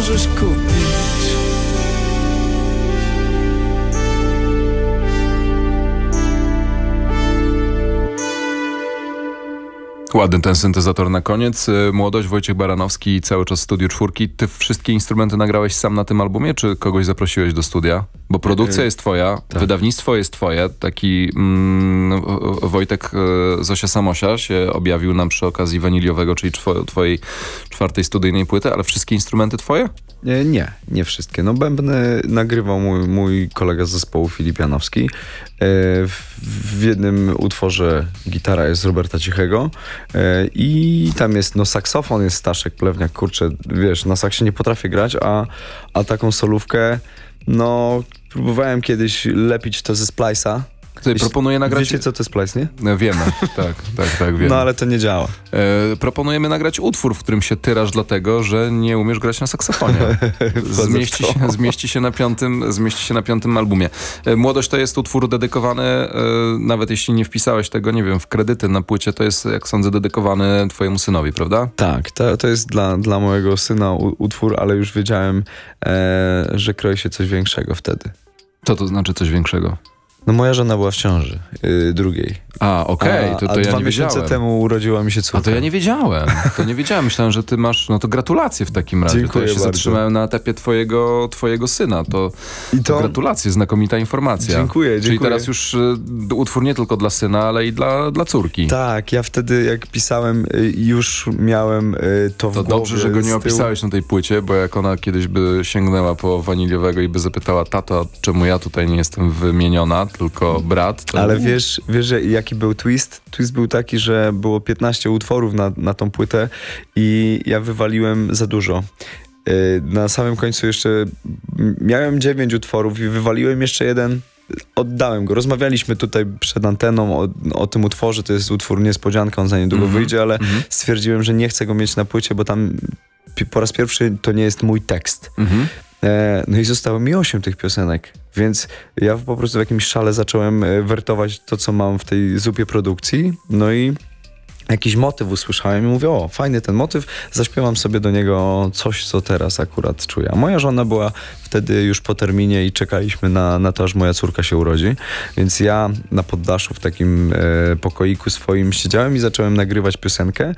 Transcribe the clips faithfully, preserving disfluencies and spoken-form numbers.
możesz kupić. Ładny ten syntezator na koniec. Młodość, Wojciech Baranowski, cały czas w Studiu Czwórki. Ty wszystkie instrumenty nagrałeś sam na tym albumie, czy kogoś zaprosiłeś do studia? Bo produkcja jest twoja, tak. Wydawnictwo jest twoje. Taki mm, Wojtek Zosia Samosia się objawił nam przy okazji Waniliowego, czyli czwo, twojej czwartej studyjnej płyty, ale wszystkie instrumenty twoje? Nie, nie wszystkie. No bębny nagrywał mój, mój kolega z zespołu Filip Janowski. W, w jednym utworze gitara jest Roberta Cichego i tam jest no saksofon, jest Staszek Plewniak, kurczę, wiesz, na saksie nie potrafię grać, a, a taką solówkę, no próbowałem kiedyś lepić to ze Splice'a. Tutaj proponuję nagrać... Wiecie, co to jest Splice, nie? Wiemy, tak, tak, tak, wiemy. No ale to nie działa. E, proponujemy nagrać utwór, w którym się tyrasz dlatego, że nie umiesz grać na saksofonie. Zmieści się, zmieści się na piątym, zmieści się na piątym albumie. E, Młodość to jest utwór dedykowany, e, nawet jeśli nie wpisałeś tego, nie wiem, w kredyty na płycie, to jest, jak sądzę, dedykowany twojemu synowi, prawda? Tak, to, to jest dla, dla mojego syna u, utwór, ale już wiedziałem, e, że kroi się coś większego wtedy. Co to znaczy coś większego? No moja żona była w ciąży, yy, drugiej. A, okej, okay. to, to a ja dwa nie miesiące wiedziałem. temu urodziła mi się córka. A to ja nie wiedziałem. To nie wiedziałem. Myślałem, że ty masz, no to gratulacje w takim razie. Dziękuję to ja się bardzo. zatrzymałem na etapie twojego, twojego syna. To, I to... to gratulacje, znakomita informacja. Dziękuję, dziękuję. Czyli teraz już y, utwór nie tylko dla syna, ale i dla, dla córki. Tak, ja wtedy jak pisałem, y, już miałem y, to w To głowie. dobrze, że go nie opisałeś na tej płycie, bo jak ona kiedyś by sięgnęła po Waniliowego i by zapytała, tato, czemu ja tutaj nie jestem wymieniona, tylko brat. To... Ale wiesz, wiesz, że jaki był twist? Twist był taki, że było piętnaście utworów na, na tą płytę i ja wywaliłem za dużo. Na samym końcu jeszcze miałem dziewięć utworów i wywaliłem jeszcze jeden, oddałem go. Rozmawialiśmy tutaj przed anteną o, o tym utworze, to jest utwór Niespodzianka, on za niedługo mm-hmm. wyjdzie, ale mm-hmm. stwierdziłem, że nie chcę go mieć na płycie, bo tam po raz pierwszy to nie jest mój tekst. Mm-hmm. No i zostało mi osiem tych piosenek, więc ja po prostu w jakimś szale zacząłem wertować to, co mam w tej zupie produkcji, no i jakiś motyw usłyszałem i mówię, o, fajny ten motyw, zaśpiewam sobie do niego coś, co teraz akurat czuję. A moja żona była wtedy już po terminie i czekaliśmy na, na to, aż moja córka się urodzi, więc ja na poddaszu w takim e, pokoiku swoim siedziałem i zacząłem nagrywać piosenkę.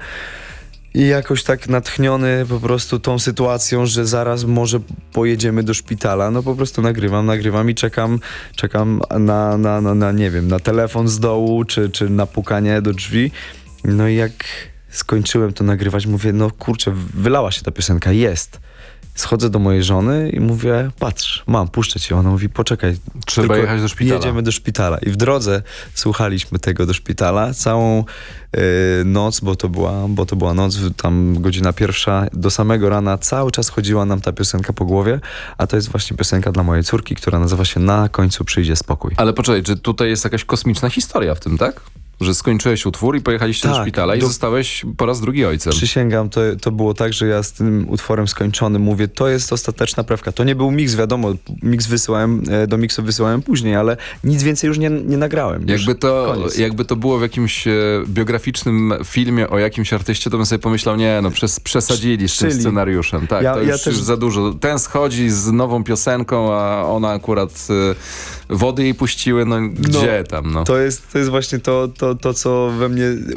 I jakoś tak natchniony po prostu tą sytuacją, że zaraz może pojedziemy do szpitala, no po prostu nagrywam, nagrywam i czekam, czekam na, na, na, na nie wiem, na telefon z dołu, czy, czy na pukanie do drzwi. No i jak skończyłem to nagrywać, mówię, no kurczę, wylała się ta piosenka, jest. Schodzę do mojej żony i mówię, patrz, mam, puszczę ci. Ona mówi, poczekaj. Trzeba jechać do szpitala. Jedziemy do szpitala. I w drodze słuchaliśmy tego do szpitala. Całą y, noc, bo to, była, bo to była noc, tam godzina pierwsza, do samego rana cały czas chodziła nam ta piosenka po głowie, a to jest właśnie piosenka dla mojej córki, która nazywa się Na końcu przyjdzie spokój. Ale poczekaj, czy tutaj jest jakaś kosmiczna historia w tym, tak? Że skończyłeś utwór i pojechaliście tak, do szpitala i do... zostałeś po raz drugi ojcem. Przysięgam, to, to było tak, że ja z tym utworem skończonym mówię, to jest ostateczna prawka. To nie był miks, wiadomo, miks wysyłałem, do miksu wysyłałem później, ale nic więcej już nie, nie nagrałem. Jakby to, jakby to było w jakimś e, biograficznym filmie o jakimś artyście, to bym sobie pomyślał, nie no, przes, przesadzili z tym Czyli. scenariuszem. Tak, ja, to już, ja też... już za dużo. Ten schodzi z nową piosenką, a ona akurat e, wody jej puściły, no gdzie no, tam, no. To jest, to jest właśnie to, to, to, co we mnie